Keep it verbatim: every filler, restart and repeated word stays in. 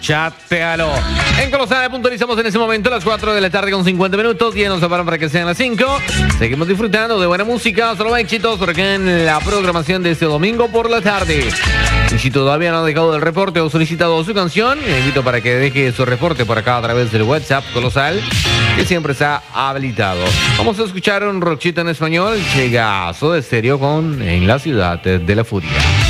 chatealo. En Colosal puntualizamos en ese momento las cuatro de la tarde con cincuenta minutos. Ya nos separan para que sean las cinco. Seguimos disfrutando de buena música, solo éxitos por acá en la programación de este domingo por la tarde. Y si todavía no ha dejado el reporte o solicitado su canción, le invito para que deje su reporte por acá a través del WhatsApp Colosal, que siempre está habilitado. Vamos a escuchar un rockcito en español. Llega Soda Stereo con En la Ciudad de la Furia.